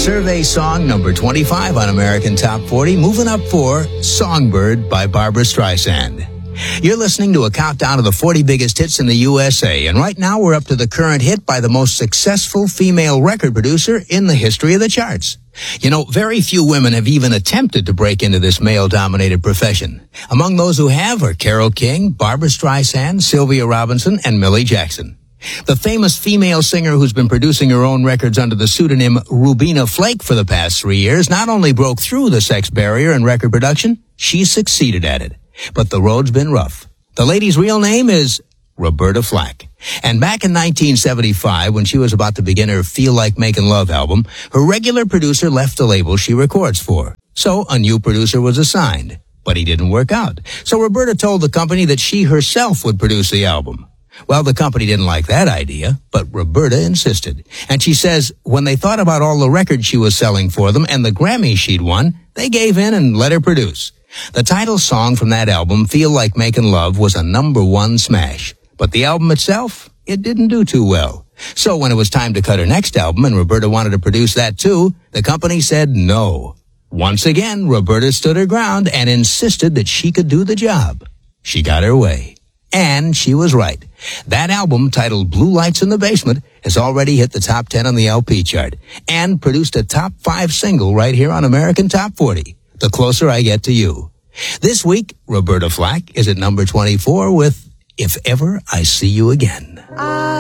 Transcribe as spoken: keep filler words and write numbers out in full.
Survey song number twenty-five on American Top forty, moving up for Songbird by Barbra Streisand. You're listening to a countdown of the forty biggest hits in the U S A, and right now we're up to the current hit by the most successful female record producer in the history of the charts. You know, very few women have even attempted to break into this male-dominated profession. Among those who have are Carole King, Barbra Streisand, Sylvia Robinson, and Millie Jackson. The famous female singer who's been producing her own records under the pseudonym Rubina Flake for the past three years not only broke through the sex barrier in record production, she succeeded at it. But the road's been rough. The lady's real name is Roberta Flack. And back in nineteen seventy-five, when she was about to begin her Feel Like Making Love album, her regular producer left the label she records for. So a new producer was assigned, but he didn't work out. So Roberta told the company that she herself would produce the album. Well, the company didn't like that idea, but Roberta insisted. And she says when they thought about all the records she was selling for them and the Grammy she'd won, they gave in and let her produce. The title song from that album, Feel Like Making Love, was a number one smash. But the album itself, it didn't do too well. So when it was time to cut her next album and Roberta wanted to produce that too, the company said no. Once again, Roberta stood her ground and insisted that she could do the job. She got her way. And she was right. That album, titled Blue Lights in the Basement, has already hit the top ten on the L P chart and produced a top five single right here on American Top forty. The Closer I Get to You. This week, Roberta Flack is at number twenty-four with If Ever I See You Again.